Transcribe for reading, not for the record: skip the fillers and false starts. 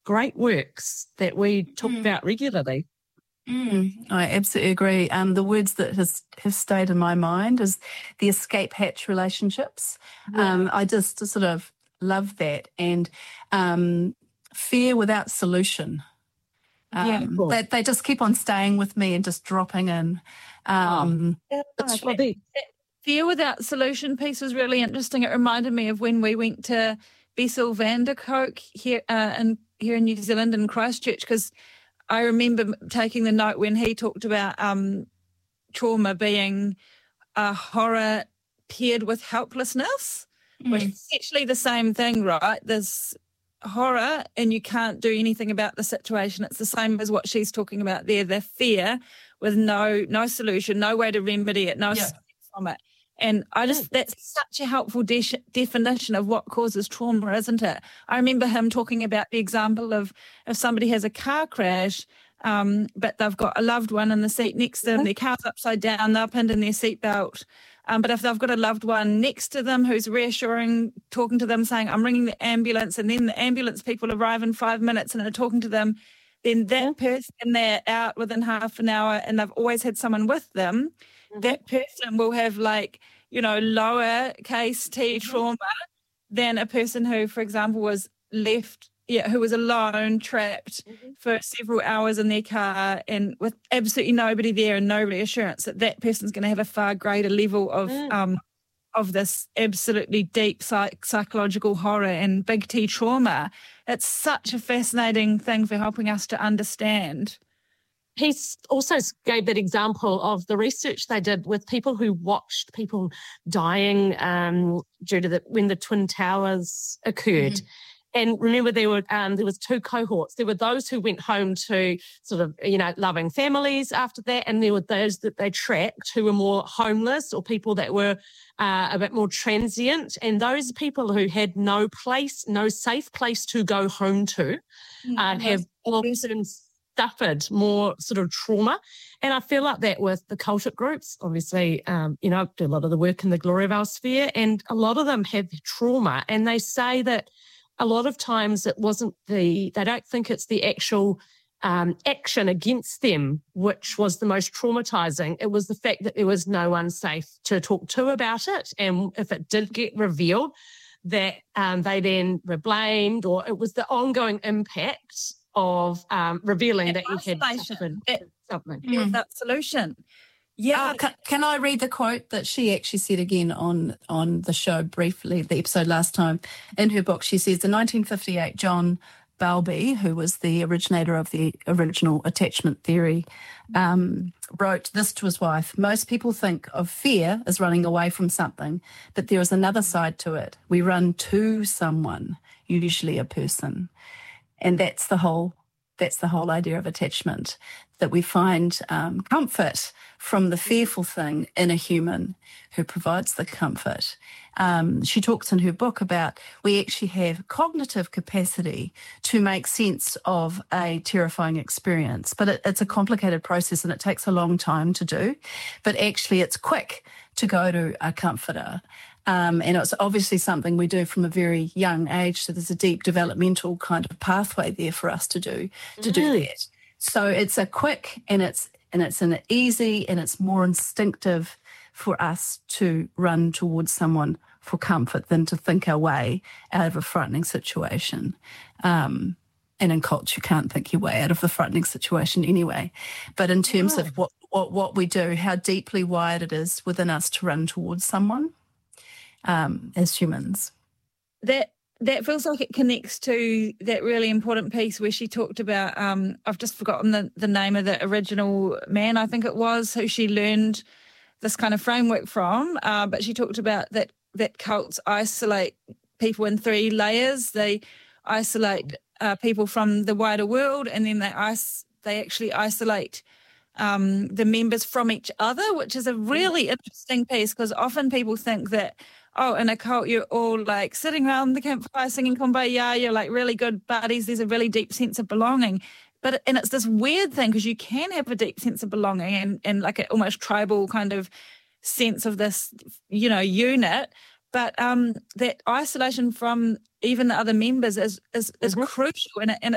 great works that we talk about regularly. I absolutely agree. The words that have stayed in my mind is the escape hatch relationships. I just sort of love that. And fear without solution. They just keep on staying with me and just dropping in. The fear without solution piece was really interesting. It reminded me of when we went to Bessel van der Kolk here in New Zealand in Christchurch, because I remember taking the note when he talked about trauma being a horror paired with helplessness, which is actually the same thing, right? There's horror and you can't do anything about the situation. It's the same as what she's talking about there, the fear with no solution, no way to remedy it, no escape from it. And that's such a helpful definition of what causes trauma, isn't it? I remember him talking about the example of if somebody has a car crash, but they've got a loved one in the seat next to them, their car's upside down, they're pinned in their seatbelt. But if they've got a loved one next to them who's reassuring, talking to them, saying, I'm ringing the ambulance, and then the ambulance people arrive in 5 minutes and are talking to them, then that person, they're out within half an hour and they've always had someone with them, that person will have lower case T trauma than a person who, for example, was left, who was alone, trapped for several hours in their car and with absolutely nobody there and no reassurance that person's going to have a far greater level of this absolutely deep psychological horror and big T trauma. It's such a fascinating thing for helping us to understand. He also gave that example of the research they did with people who watched people dying due to when the Twin Towers occurred. And remember, there was two cohorts. There were those who went home to sort of, loving families after that, and there were those that they tracked who were more homeless or people that were a bit more transient. And those people who had no safe place to go home to have often suffered more sort of trauma. And I feel like that with the cultic groups, obviously, I do a lot of the work in the Gloriavale sphere, and a lot of them have trauma. And they say that a lot of times they don't think it's the actual action against them which was the most traumatizing. It was the fact that there was no one safe to talk to about it. And if it did get revealed, that they then were blamed, or it was the ongoing impact of revealing that you had suffered something. That solution. Yeah. Can I read the quote that she actually said again on the show briefly, the episode last time? In her book, she says, in 1958, John Bowlby, who was the originator of the original attachment theory, wrote this to his wife: most people think of fear as running away from something, but there is another side to it. We run to someone, usually a person. And that's the whole idea of attachment, that we find comfort from the fearful thing in a human who provides the comfort. She talks in her book about we actually have cognitive capacity to make sense of a terrifying experience, but it's a complicated process and it takes a long time to do. But actually it's quick to go to a comforter. And it's obviously something we do from a very young age. So there's a deep developmental kind of pathway there for us to do that. So it's a quick and it's an easy and it's more instinctive for us to run towards someone for comfort than to think our way out of a frightening situation. And in cults, you can't think your way out of the frightening situation anyway. But in terms of what we do, how deeply wired it is within us to run towards someone as humans. That feels like it connects to that really important piece where she talked about, I've just forgotten the name of the original man, I think it was, who she learned this kind of framework from, but she talked about that cults isolate people in 3 layers. They isolate people from the wider world, and then they actually isolate the members from each other, which is a really interesting piece, because often people think that, in a cult, you're all like sitting around the campfire singing Kumbaya, you're like really good buddies, there's a really deep sense of belonging. And it's this weird thing, because you can have a deep sense of belonging and like an almost tribal kind of sense of this, unit. But that isolation from even the other members is crucial, and